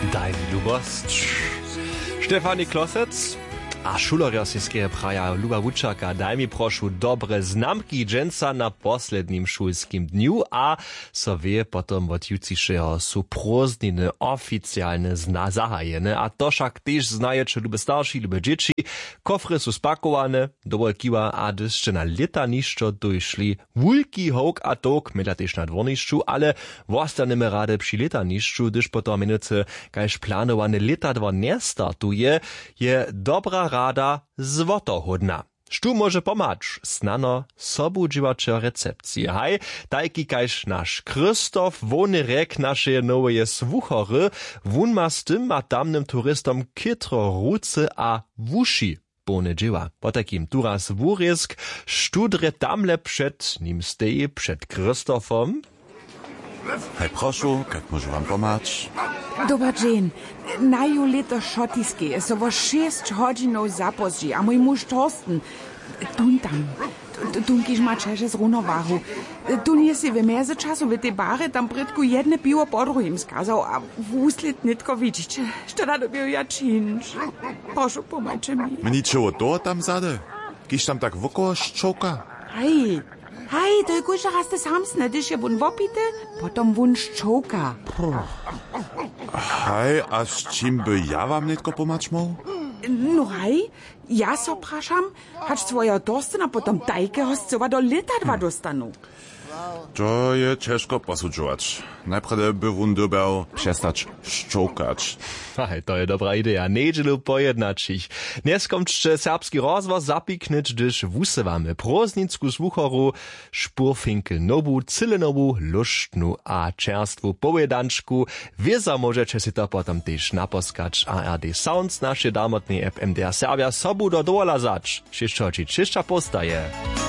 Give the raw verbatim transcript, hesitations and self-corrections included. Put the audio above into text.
Daj mi lubost. Štefani Klosec a šulerja Siskeje praja Luba Vučaka, daj mi prošu dobre znamki dženca na poslednim šulskim dniu a so vie potom od jucišeho sú prózdniny oficiálne zna zahajene a to však tiež znaje, čo lube starší, lube dzieci. Kofry sú spakowane, dobre kiwa a dysče na letaniščo dojšli wulki hołk a tok, mela tiež na dvornišču, ale vostaneme rade przy letanišču, dyž potom minuce, kajž planowane letadwo nie startuje, je dobra rada zwotohodna. Štu może pomać, snano sobudživače recepcije. Haj, tajki kajž naš Krzysztof Wonyrek naše nowe słuchory, wun ma z tym a tamnym turistom kytro ruce a wuši bone dzieła. Po takim turas wuriesk, študre tamle przed nim steje, przed Krzysztofom. Hej, prošu, jak môžu vám pomać? Dobar dzień. Na ju leto šotiske, so vo šest hodzinov zapozdzi, a mój muž Torsten, tun tam, tun kiž ma čeže z runovahu. Tun je si v meze času v te bare tam britku jedne pivo po druhim skazal, a vúslit nitko vidič, što da dobil ja činč. Prošu, pomajče mi. Meni čeho to tam zade? Kiž tam tak vokolo ščoka? Hej, hej, to je kuž raste samsne, když je bun vopite, potom bun ščoka. Hej, a s čím by ja vám netko pomać mohol? No hej, ja so prašam, hač svoja Torstena potom tajkeho scova do letadva dostanu. To je ciężko posudžować. Najprve by wun dobel przestać szczokać. Hej, to je dobra idea. Nedželu pojednać ich. Dnes komčće serbski rozvoz zapiknić, gdyż wusywamy prózdnicku słuchoru, špurfinkel nobu, cylenobu, luštnu a čerstvu pojedančku. Wieza możecie si to potom też naposkać. A R D Sounds, nasze damotnej F M D R Serbia, sobu do dola zač. Šiščoči, čišča postaje.